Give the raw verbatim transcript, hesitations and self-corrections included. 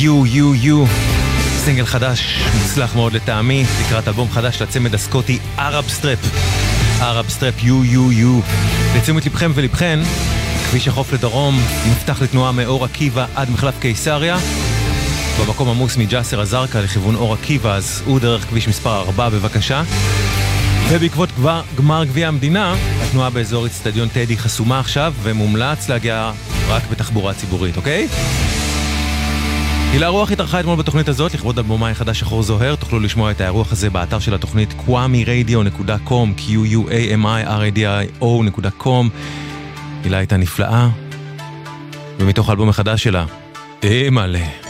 You, You, You, סינגל חדש, מוצלח מאוד לטעמי, לקראת אלבום חדש לצמד הסקוטי Arab Strap. Arab Strap, You, You, You. לתשומת לבכם ולבכן, כביש החוף לדרום, נפתח לתנועה מאור עקיבא עד מחלף קיסריה. במקום עמוס מג'סר א-זרקא לכיוון אור עקיבא, אז הוא דרך כביש מספר ארבע בבקשה. ובעקבות גמר, גמר גביע המדינה, התנועה באזור אצטדיון טדי חסומה עכשיו, ומומלץ להגיע רק בתחבורה ציבורית, אוקיי? הילה רוח התארחה אתמול בתוכנית הזאת, לכבוד אלבומה החדש שחור זוהר. תוכלו לשמוע את האירוח הזה באתר של התוכנית קוואמי רדיו דוט קום, קיו יו איי אם איי אר איי די איי או דוט קום. הילה הייתה נפלאה, ומתוך האלבום החדש שלה, די מלא.